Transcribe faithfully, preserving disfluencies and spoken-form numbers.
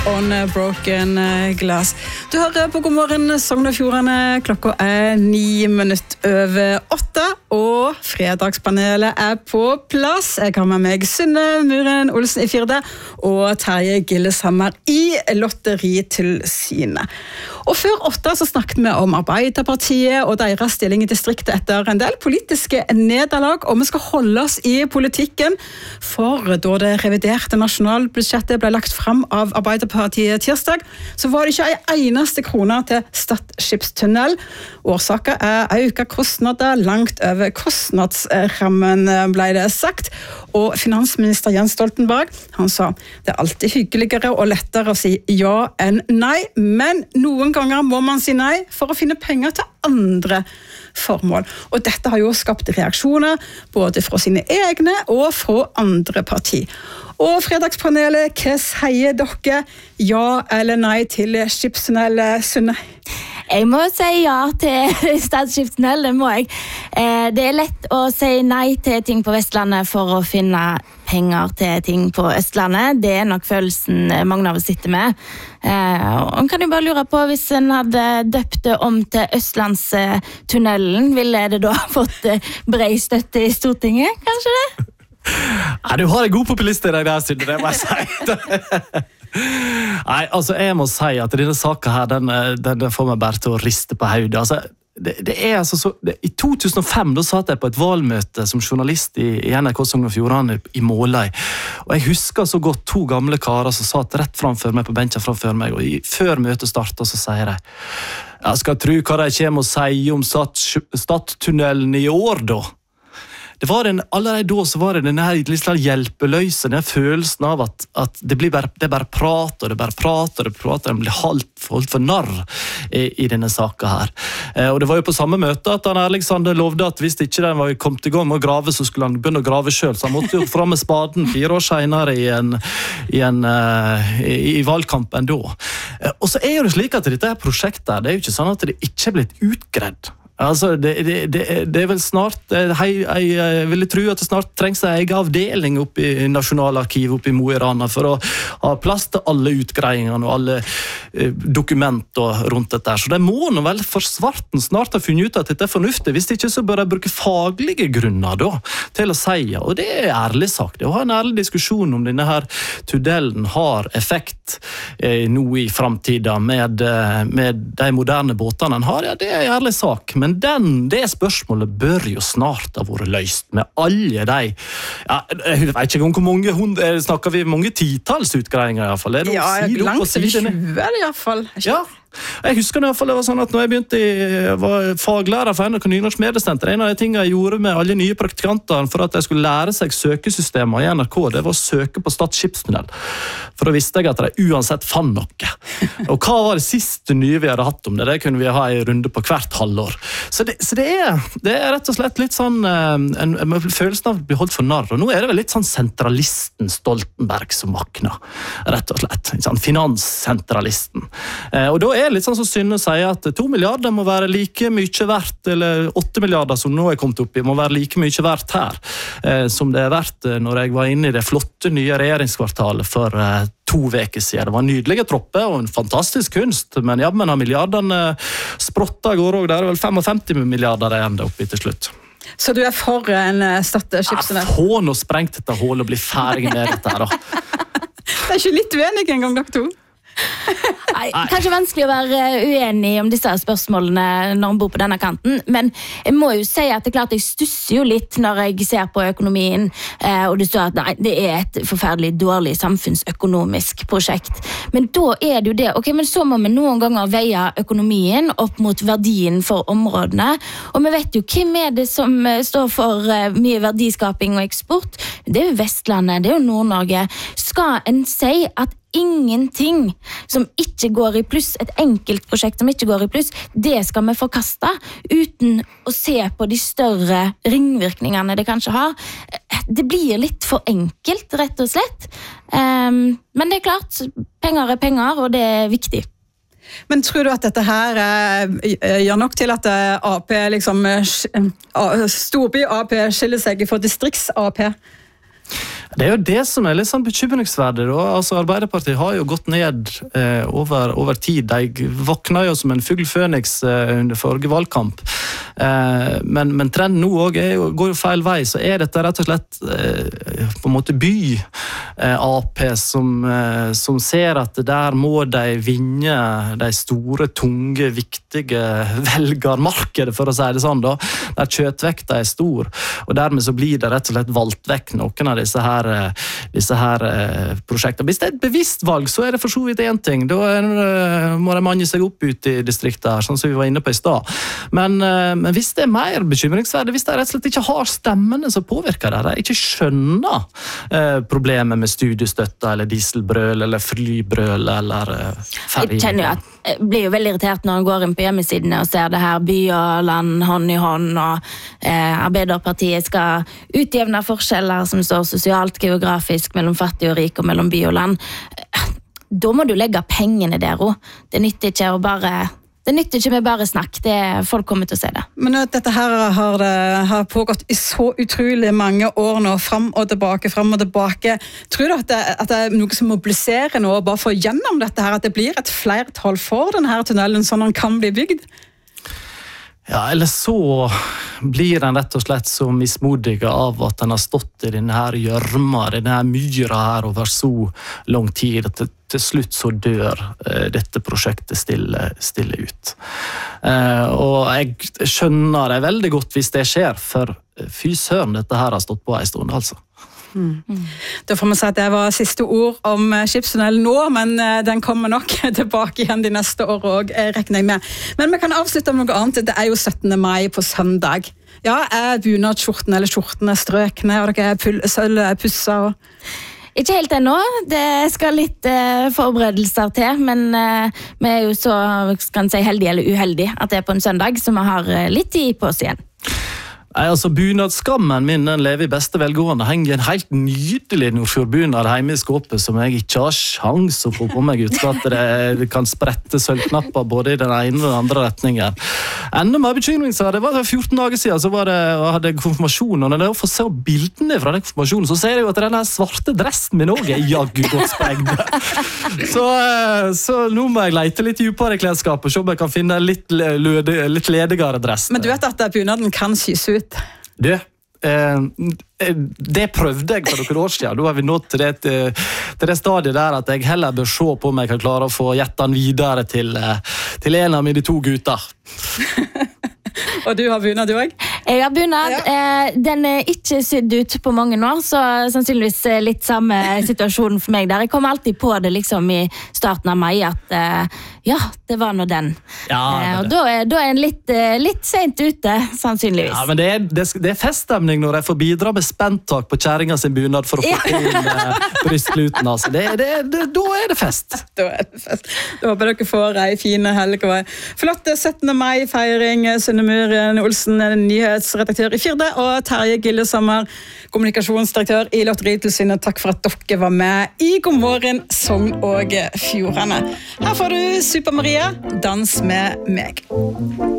On Broken Glass. Du hører på God morgen Sogn og Fjordane. Klokka er ni minutter over åtte, og fredagspanelet er på plass. Jeg har med meg Synne Muren Olsen i Firde og Terje Gilleshammer i Lotteritilsynet. Og før åtte så snakket vi om Arbeiderpartiet og deres stilling i distriktet etter en del politiske nederlag, og vi skal holde oss i politikken, for da det reviderte nasjonalbudsjettet ble lagt frem av Arbeiderpartiet tirsdag, så var det ikke en eneste krone til Stad skipstunnel. Årsaken er økte kostnader langt over kostnadsrammen, ble det sagt. Og finansminister Jens Stoltenberg, han sa, det er alltid hyggeligere og lettere å si ja enn nei, men noen ganger må man si nei for å finne penger til andre formål. Og dette har jo skapt reaksjoner, både fra sine egne og fra andre parti. Og fredagspanelet, hva sier dere? Ja eller nei til skipstunnel, Synne? Jeg må si ja til Stad skipstunnel, det må jeg. Det er lett å si nei til ting på Vestlandet for å finne penger til ting på Østlandet. Det er nok følelsen mange av oss sitter med. Man kan jo bare lure på, hvis en hadde døpt det om til Østlandstunnelen, ville det da fått bred støtte i Stortinget, kanskje det? Ja, du har en god populist i deg der, Synne, det må jeg si. Nei, altså jeg må si at denne saken her, den, den får meg bare til å riste på hodet. Altså, det, det er altså så, det, I to tusen og fem da satt jeg på et valgmøte som journalist i, i N R K Sogn og Fjordane i Måløy, og jeg husker så godt to gamle karer som satt rett framfor meg på benken framfor meg, og i, før møtet startet så sier de, jeg skal tro hva de kommer og sier om Stadtunnelen i år da. Det var en, allerede da så var det denne her litt hjelpeløse, denne følelsen av at, at det, blir bare, det bare prater, det bare prater, det prater, det blir holdt, holdt for narr i, i denne saken her. Eh, og det var jo på samme møte at han Alexander lovde at hvis ikke den var kommet i gang med å grave, så skulle han begynne å grave selv, så han måtte jo fram med spaden fire år senere i, en, i, en, uh, i, i valgkampen da. Eh, og så er jo det slik at dette prosjektet, det er jo ikke sånn at det ikke er blitt utgredd. Altså, det, det, det, det er vel snart, jeg, jeg, jeg vil tro at det snart trengs en egen avdeling oppe i Nasjonalarkivet oppe i Mo i Rana for å ha plass til alle utgreiingene og alle eh, dokumenter rundt dette. Så det må nå vel for svarten snart ha funnet ut at dette er fornuftig. Hvis ikke så bør jeg bruke faglige grunner da, til å si, og det er ærlig sagt. Det å ha en ærlig diskusjon om denne her tunnelen har effekt eh, nå i fremtiden med, med de moderne båtene den har, ja, det er en ærlig sak. Men den, det spørsmålet bør jo snart ha vært løst med alle de, ja, jeg vet ikke hvor mange hund, snakker vi mange titals utgreiinger i hvert fall. Ja, langt til vi tjue i hvert fall. Ja. Jeg husker i hvert fall det var sånn at når jeg begynte i, jeg var faglærer for N R K Nynorsk Mediesenter, en av de tingene jeg gjorde med alle nye praktikanter for at jeg skulle lære seg søkesystemer i N R K, det var å søke på Stad skipstunnel. For da visste jeg at de uansett fant noe. Og hva var det siste nye vi hadde hatt om det? Det kunne vi ha en runde på hvert halvår. Så det, så det, er, det er rett og slett litt sånn en, en følelsen av å bli holdt for narr. Og nå er det vel litt sånn sentralisten Stoltenberg som vakner, rett og slett. Sånn finanssentralisten. Og da er litt sånn som Synne sier at to milliarder må være like mye verdt, eller åtte milliarder som nå er kommet opp i, må være like mye verdt her, eh, som det er verdt når jeg var inne i det flotte nye regjeringskvartalet for eh, to veker siden. Det var nydelige tropper og en fantastisk kunst, men ja, men har milliardene sprottet går også, det er vel femtifem milliarder det enda oppi til slutt. Så du er for en Stad skipstunnel? Ja, få nå sprengt dette hålet og bli ferdig med dette her da. Det er ikke litt uenig en gang, dere to? Nei, kanskje vanskelig å være uenig om disse spørsmålene når man bor på denne kanten, men jeg må jo si at det er klart jeg stusser jo litt når jeg ser på økonomien, og det står at nei, det er et forferdelig dårlig samfunnsøkonomisk prosjekt. Men da er det jo det, ok, men så må vi noen ganger veie økonomien opp mot verdien for områdene, og vi vet jo hvem er det som står for mye verdiskaping og eksport. Det er jo Vestlandet, det er jo Nord-Norge. Skal en si at ingenting som ikke går i pluss, et enkelt prosjekt som ikke går i pluss, det skal vi forkaste uten å se på de større ringvirkningene det kanskje har. Det blir litt for enkelt, rett og slett. Um, men det er klart, penger er penger, og det er viktig. Men tror du at dette her eh, gjør nok til at A P, liksom, storby A P skiller seg for distrikts A P? Det er jo det som er litt sånn bekymringsverdig. Da. Altså, Arbeiderpartiet har jo gått ned eh, over, over tid. De våkna jo som en fugl Føniks eh, under forrige valgkamp. Eh, men, men trenden nå også er jo, går jo feil vei, så er dette rett og slett eh, på en måte by eh, A P som, eh, som ser at der må de vinne de store, tunge, viktige velgermarkedet, for å si det sånn, da, der kjøtvekta er stor. Og dermed så blir det rett og slett valgt vekk noen av disse her disse her eh, prosjektene. Hvis det er et bevisst valg, så er det for så vidt en ting. Da er, må de manne seg opp ut i distriktet her, sånn som vi var inne på i stad. Men, eh, men hvis det er mer bekymringsverdig, hvis de rett og slett ikke har stemmene som påvirker det, de ikke skjønner eh, problemet med studiestøtte, eller dieselbrøl, eller flybrøl, eller eh, ferje. Jeg kjenner jo at jeg blir jo veldig irritert når jeg går inn på hjemmesidene og ser det her by og land, hånd i hånd, og eh, Arbeiderpartiet skal utjevne forskjeller som står sosialt, geografisk, mellom fattig og rik, og mellom by og land. Da må du legge pengene der, og det nytter ikke å bare... Det nytter ikke med bare snakk, det, folk kommer til å se det. Men dette her har, det, har pågått i så utrolig mange år nå, fram og tilbake, fram og tilbake. Tror du at det, at det er noe som mobiliserer nå, bare for gjennom dette her, at det blir et flertall for denne tunnelen, sånn den kan bli bygd? Ja, eller så blir den rett og slett så mismodig av at den har stått i denne her gjørma, denne her myra her over så lang tid, at til, til slutt så dør eh, dette prosjektet stille, stille ut. Eh, og jeg skjønner det veldig godt hvis det skjer, for fy søren, dette her har stått på en stund, altså. Mm. Da får man si at det var siste ord om skipstunnelen nå, men den kommer nok tilbake igjen de neste år og regner jeg med. Men vi kan avslutte med noe annet. Det er jo syttende mai på søndag. Ja, er bunadskjorten eller skjortene strøkne, og dere er sølv pusset og... Ikke helt ennå, det skal litt uh, forberedelser til, men uh, vi er jo så kan si, heldige eller uheldige at det er på en søndag, så vi har uh, litt tid på oss igjen. Nei, altså Bunadskammen min, den lever i beste velgående. Henger en helt nydelig Nordfjordbunad hjemme i skåpet som jeg ikke har sjans å få på meg ut, for at det, det kan sprette sølvknapper både i den ene og den andre retningen. Enda mer bekymring, så det var fjorten dager siden, så var det, jeg hadde konfirmasjon, og når jeg får se bildene fra den konfirmasjonen, så ser jeg jo at den svarte dressen min også er jaggu godt spregd. Så, så nå må jeg lete litt djupere i klesskapet, og se om jeg kan finne litt, løde, litt ledigere dress. Men du vet at bunaden kan skys ut? Du, eh, det prøvde jeg for noen år siden. Da har vi nådd til det, til det stadiet der at jeg heller bør se på om jeg kan klare å få gjette den videre til, til en av mine to gutter. Og du har bunad, du også? Jeg har bunad. Ja. Den er ikke sydd ut på mange år, så sannsynligvis litt samme situasjon for meg der. Jeg kommer alltid på det liksom i starten av mai at ja, det var nå den. Ja, og da er, da er en litt, litt sent ute, sannsynligvis. Ja, men det er, det, det er feststemning når jeg får bidra med spenntak på kjæringa sin bunad for å få til ja. brystkluten. Altså. Det, det, det, da er det fest. Da er det fest. Da håper dere får ei fine helg. Flott syttende mai-feiring. Synne Muren Olsen, nyhetsredaktør i Firde, og Terje Gilleshammer, kommunikasjonsdirektør i Lotteritilsynet. Takk for at dere var med i God morgen Sogn og Fjordane. Her får du Super Maria, dans med meg.